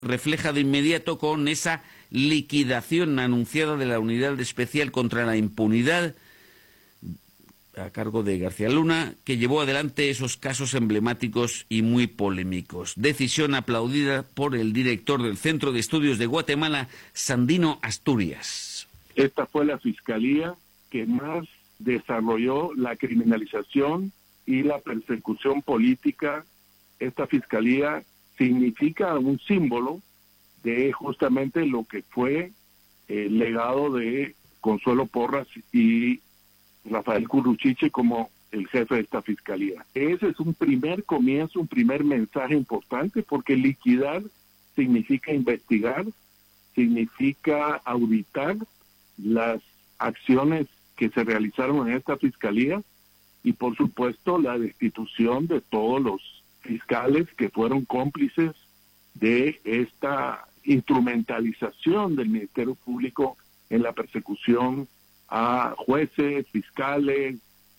refleja de inmediato con esa liquidación anunciada de la Unidad Especial contra la Impunidad a cargo de García Luna, que llevó adelante esos casos emblemáticos y muy polémicos. Decisión aplaudida por el director del Centro de Estudios de Guatemala, Sandino Asturias. Esta fue la fiscalía que más desarrolló la criminalización y la persecución política. Esta fiscalía significa un símbolo de justamente lo que fue el legado de Consuelo Porras y Rafael Curruchiche como el jefe de esta fiscalía. Ese es un primer comienzo, un primer mensaje importante, porque liquidar significa investigar, significa auditar las acciones que se realizaron en esta fiscalía y, por supuesto, la destitución de todos los fiscales que fueron cómplices de esta instrumentalización del Ministerio Público en la persecución a jueces, fiscales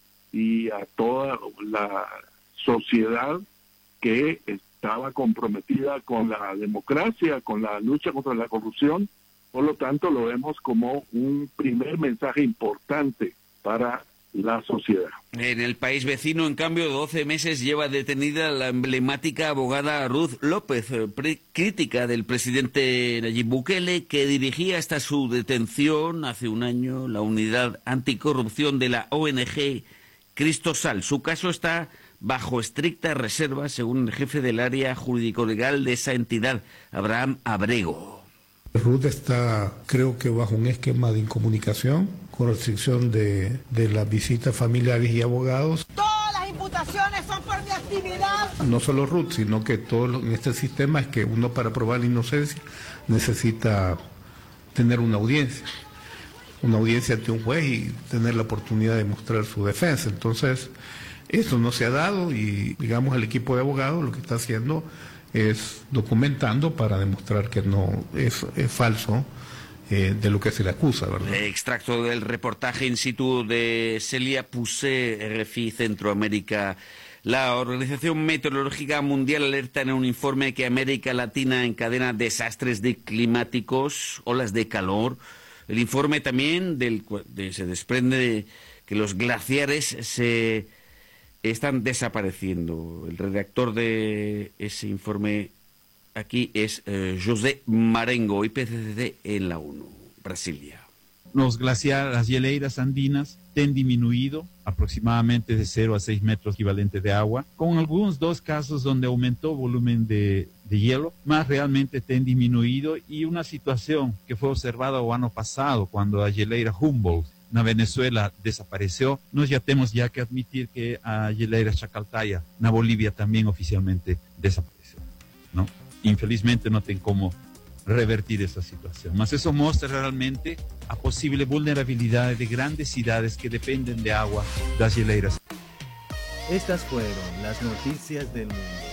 y a toda la sociedad que estaba comprometida con la democracia, con la lucha contra la corrupción. Por lo tanto, lo vemos como un primer mensaje importante para la sociedad. En el país vecino, en cambio, 12 meses lleva detenida la emblemática abogada Ruth López, crítica del presidente Nayib Bukele, que dirigía hasta su detención hace un año la unidad anticorrupción de la ONG Cristosal. Su caso está bajo estricta reserva, según el jefe del área jurídico-legal de esa entidad, Abraham Abrego. Ruth está, creo que bajo un esquema de incomunicación, con restricción de las visitas familiares y abogados. Todas las imputaciones son por mi actividad. No solo Ruth, sino que todo en este sistema es que uno, para probar la inocencia, necesita tener una audiencia ante un juez y tener la oportunidad de mostrar su defensa. Entonces, eso no se ha dado y, digamos, el equipo de abogados lo que está haciendo es documentando para demostrar que no es falso de lo que se le acusa, ¿verdad? Extracto del reportaje in situ de Celia Pusé, RFI Centroamérica. La Organización Meteorológica Mundial alerta en un informe que América Latina encadena desastres climáticos, olas de calor. El informe también se desprende que los glaciares se están desapareciendo. El redactor de ese informe aquí es José Marengo, IPCC en la ONU, Brasilia. Los glaciares, las hieleiras andinas, han disminuido aproximadamente de 0 a 6 metros equivalente de agua, con algunos 2 casos donde aumentó volumen de hielo, más realmente han disminuido, y una situación que fue observada el año pasado cuando la hieleira Humboldt en Venezuela desapareció. Nos ya tenemos que admitir que a hieleira Chacaltaya en Bolivia también oficialmente desapareció, ¿no? Infelizmente no tengo cómo revertir esa situación, mas eso muestra realmente a posible vulnerabilidad de grandes ciudades que dependen de agua, las hieleiras. Estas fueron las noticias del mundo.